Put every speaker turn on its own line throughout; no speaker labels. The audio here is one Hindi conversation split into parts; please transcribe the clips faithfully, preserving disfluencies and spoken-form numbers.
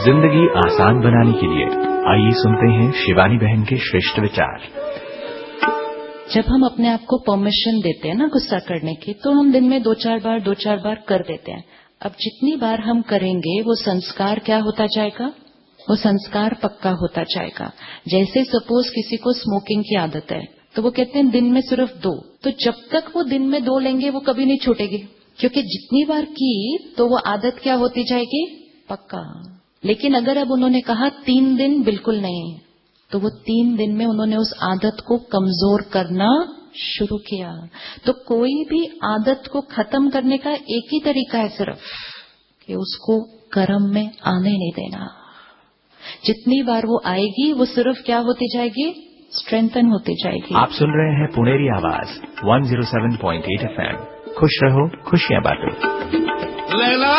जिंदगी आसान बनाने के लिए आइए सुनते हैं शिवानी बहन के श्रेष्ठ विचार।
जब हम अपने आप को परमिशन देते हैं ना गुस्सा करने की, तो हम दिन में दो चार बार दो चार बार कर देते हैं। अब जितनी बार हम करेंगे वो संस्कार क्या होता जाएगा, वो संस्कार पक्का होता जाएगा। जैसे सपोज किसी को स्मोकिंग की आदत है तो वो कहते हैं दिन में सिर्फ दो, तो जब तक वो दिन में दो लेंगे वो कभी नहीं छूटेगी, क्योंकि जितनी बार की तो वो आदत क्या होती जाएगी, पक्का। लेकिन अगर अब उन्होंने कहा तीन दिन बिल्कुल नहीं, तो वो तीन दिन में उन्होंने उस आदत को कमजोर करना शुरू किया। तो कोई भी आदत को खत्म करने का एक ही तरीका है सिर्फ कि उसको कर्म में आने नहीं देना। जितनी बार वो आएगी वो सिर्फ क्या होती जाएगी, स्ट्रेंथन होती जाएगी।
आप सुन रहे हैं पुनेरी आवाज एक सौ सात पॉइंट आठ एफ एम। खुश रहो, खुशियां बांटो।
लैला,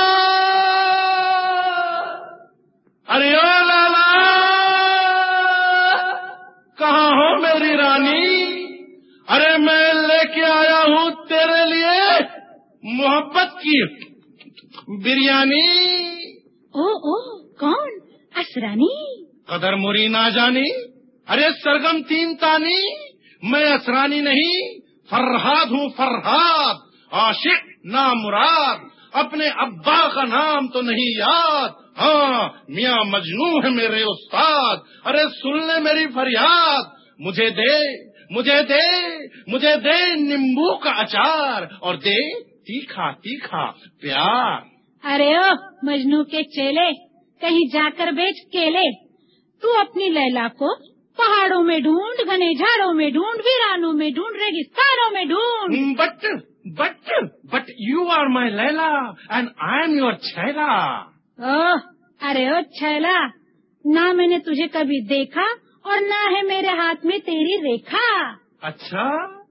अरे ओ लैला, कहाँ हो मेरी रानी? अरे मैं लेके आया हूँ तेरे लिए मोहब्बत की बिरयानी।
ओ ओ कौन? असरानी?
कदर मुरी ना जानी। अरे सरगम तीन तानी, मैं असरानी नहीं फरहाद हूँ, फरहाद आशिक ना मुराद। अपने अब्बा का नाम तो नहीं याद, हाँ मियाँ मजनू है मेरे उस्ताद। अरे सुन ले मेरी फरियाद, मुझे दे मुझे दे मुझे दे नींबू का अचार और दे तीखा तीखा प्यार।
अरे ओ मजनू के चेले, कहीं जाकर बेच केले। तू अपनी लैला को पहाड़ों में ढूंढ, घने झाड़ों में ढूंढ, वीरानों में ढूंढ, रेगिस्तानों में ढूंढ।
But but but you are my Laila and I am your छैला।
ओह अरे ओ छैला, ना मैंने तुझे कभी देखा और ना है मेरे हाथ में तेरी रेखा।
अच्छा